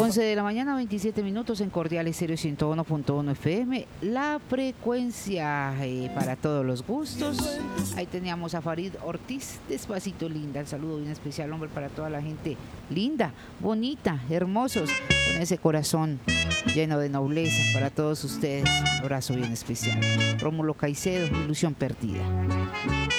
11 de la mañana, 27 minutos en Cordial Estéreo 101.1 FM. La frecuencia para todos los gustos. Ahí teníamos a Farid Ortiz, Despacito Linda. El saludo bien especial, hombre, para toda la gente linda, bonita, hermosos, con ese corazón lleno de nobleza para todos ustedes. Un abrazo bien especial. Rómulo Caicedo, Ilusión Perdida.